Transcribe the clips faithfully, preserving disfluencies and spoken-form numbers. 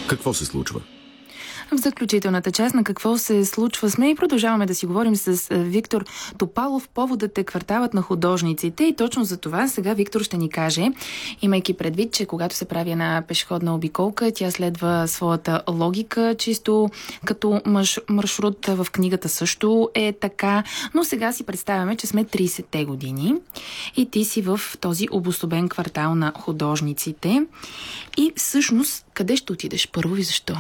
Какво се случва? В заключителната част на какво се случва сме и продължаваме да си говорим с Виктор Топалов. Поводът е кварталът на художниците и точно за това сега Виктор ще ни каже, имайки предвид, че когато се прави една пешеходна обиколка, тя следва своята логика, чисто като маршрут в книгата също е така, но сега си представяме, че сме тридесетте години и ти си в този обособен квартал на художниците и всъщност къде ще отидеш първо и защо?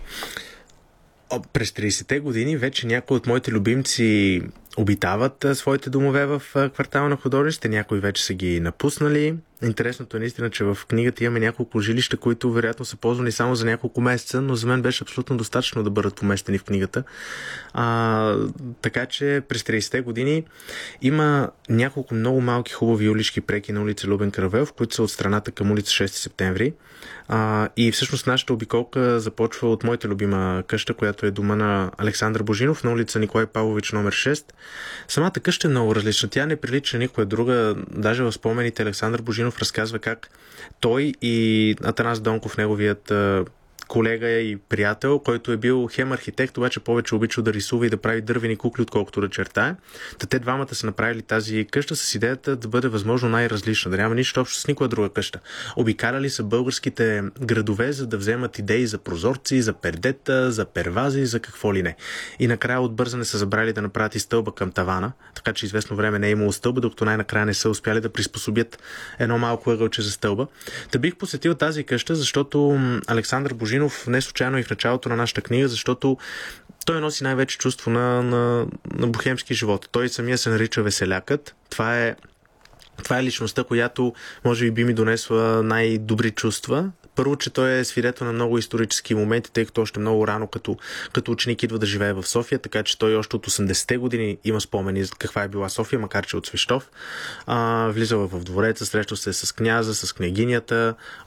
През тридесетте години вече някои от моите любимци обитават а, своите домове в а, квартала на художниците, някои вече са ги напуснали. Интересното е наистина, че в книгата имаме няколко жилища, които вероятно са ползвани само за няколко месеца, но за мен беше абсолютно достатъчно да бъдат поместени в книгата. А, така че през тридесетте години има няколко много малки хубави улички преки на улица Любен Каравелов, които са от страната към улица шести септември. А, и всъщност нашата обиколка започва от моята любима къща, която е дома на Александър Божинов на улица Николай Павлович номер шест. Самата къща е много различна. Тя не прилича на никоя друга. Даже в спомените Александър Божинов разказва как той и Атанас Донков, неговият колега и приятел, който е бил хем архитект, обаче повече обичал да рисува и да прави дървени кукли, отколкото да чертае. Та те двамата са направили тази къща с идеята да бъде възможно най-различна, да няма нищо общо с никоя друга къща. Обикаляли са българските градове, за да вземат идеи за прозорци, за пердета, за первази, за какво ли не. И накрая от бързане са забрали да направят и стълба към тавана, така че известно време не е имало стълба, докато най-накрая не са успяли да приспособят едно малко ъгълче за стълба. Та бих посетил тази къща, защото Александър Божинов не случайно и в началото на нашата книга, защото той носи най-вече чувство на, на, на бухемски живот. Той самия се нарича Веселякът. Това е, това е личността, която може би би ми донесла най-добри чувства. Първо, че той е свидетел на много исторически моменти, тъй като още много рано като, като ученик идва да живее в София, така че той още от осемдесетте години има спомени за каква е била София, макар че от Свищов. А, влизал в двореца, срещал се с княза, с княгинята.